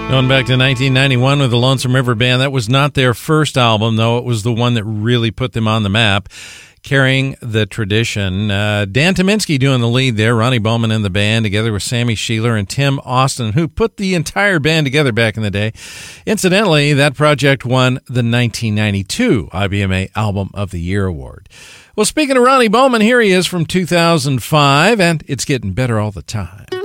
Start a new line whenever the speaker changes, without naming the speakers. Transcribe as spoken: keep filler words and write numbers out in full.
Going back to nineteen ninety-one with the Lonesome River Band. That was not their first album, though. It was the one that really put them on the map, carrying the tradition. Uh, Dan Tyminski doing the lead there, Ronnie Bowman in the band, together with Sammy Sheeler and Tim Austin, who put the entire band together back in the day. Incidentally, that project won the nineteen ninety-two I B M A Album of the Year award. Well, speaking of Ronnie Bowman, here he is from two thousand five, and it's getting better all the time.